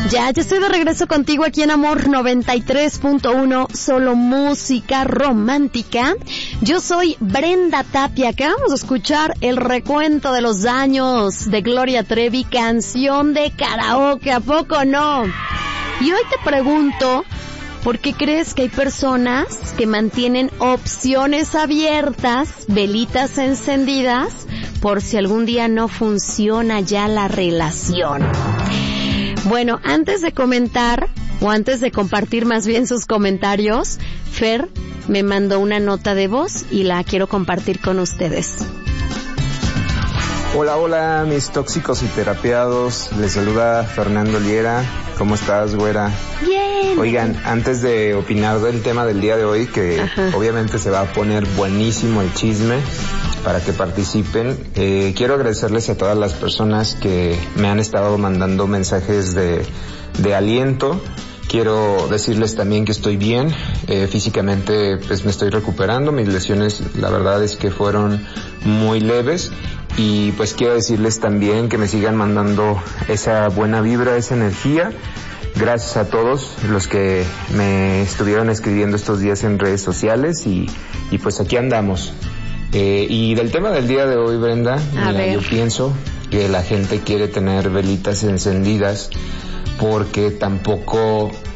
Ya estoy de regreso contigo aquí en Amor 93.1, solo música romántica. Yo soy Brenda Tapia. Acabamos de escuchar el recuento de los años de Gloria Trevi, canción de karaoke, ¿a poco no? Y hoy te pregunto, ¿por qué crees que hay personas que mantienen opciones abiertas, velitas encendidas, por si algún día no funciona ya la relación? Bueno, antes de comentar, o antes de compartir más bien sus comentarios, Fer me mandó una nota de voz y la quiero compartir con ustedes. Hola, mis tóxicos y terapiados. Les saluda Fernando Liera. ¿Cómo estás, güera? Bien. Oigan, antes de opinar del tema del día de hoy, que obviamente se va a poner buenísimo el chisme para que participen, quiero agradecerles a todas las personas que me han estado mandando mensajes de aliento. Quiero decirles también que estoy bien, físicamente pues me estoy recuperando, mis lesiones la verdad es que fueron muy leves. Y pues quiero decirles también que me sigan mandando esa buena vibra, esa energía. Gracias a todos los que me estuvieron escribiendo estos días en redes sociales y pues aquí andamos. Y del tema del día de hoy, Brenda, yo pienso que la gente quiere tener velitas encendidas porque tampoco